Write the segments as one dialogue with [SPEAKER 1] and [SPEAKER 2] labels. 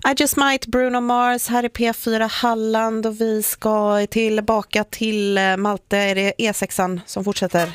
[SPEAKER 1] I Just Might, Bruno Mars, här i P4 Halland och vi ska tillbaka till Malte. Är det E6an som fortsätter?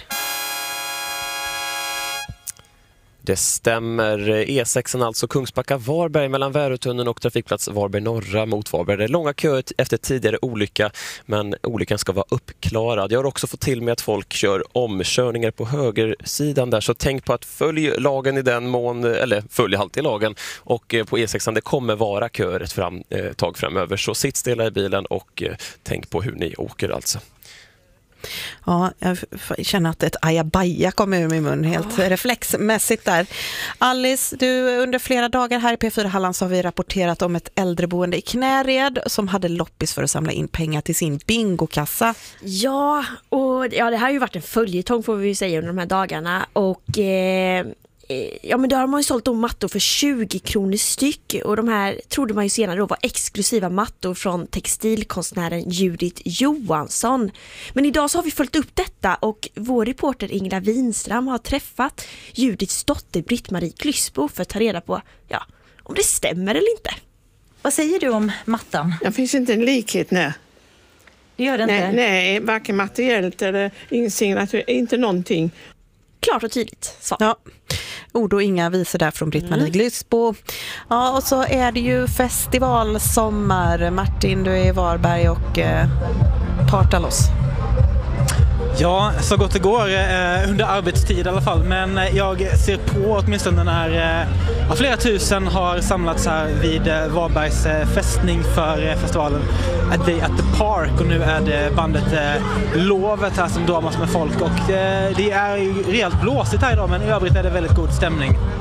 [SPEAKER 2] Det stämmer. E6 alltså Kungsbacka-Varberg mellan Värötunneln och trafikplats Varberg norra mot Varberg. Det är långa köer efter tidigare olycka, men olyckan ska vara uppklarad. Jag har också fått till med att folk kör omkörningar på högersidan där, så tänk på att följ lagen i den mån, eller följ alltid lagen. Och på E6 det kommer vara köer ett tag framöver, så sitt stilla i bilen och tänk på hur ni åker alltså.
[SPEAKER 1] Ja, jag känner att ett ajabaja kommer ur min mun helt reflexmässigt där. Alice, du, under flera dagar här i P4 Halland så har vi rapporterat om ett äldreboende i Knäred som hade loppis för att samla in pengar till sin bingokassa.
[SPEAKER 3] Ja, och det här har ju varit en följetong får vi ju säga under de här dagarna och ja, men då har man ju sålt mattor för 20 kronor styck och de här trodde man ju senare då var exklusiva mattor från textilkonstnären Judith Johansson. Men idag så har vi följt upp detta och vår reporter Ingela Winström har träffat Judiths dotter Britt-Marie Glysbo för att ta reda på om det stämmer eller inte.
[SPEAKER 4] Vad säger du om mattan?
[SPEAKER 5] Det finns inte en likhet, nej.
[SPEAKER 4] Det gör det inte?
[SPEAKER 5] Nej, varken materiellt eller insignatur, inte någonting.
[SPEAKER 3] Klart och tydligt. Så.
[SPEAKER 1] Ja, ord och inga visor där från Britt-Marie Glysbo. Ja, och så är det ju festivalsommar. Martin, du är i Varberg och partar loss.
[SPEAKER 6] Ja, så gott det går under arbetstid i alla fall. Men jag ser på åtminstone när flera tusen har samlats här vid Varbergs fästning för festivalen A Day at the Park. Och nu är det bandet Lovet här som drar massor med folk. Och det är ju rejält blåsigt här idag, men i övrigt är det väldigt god stämning.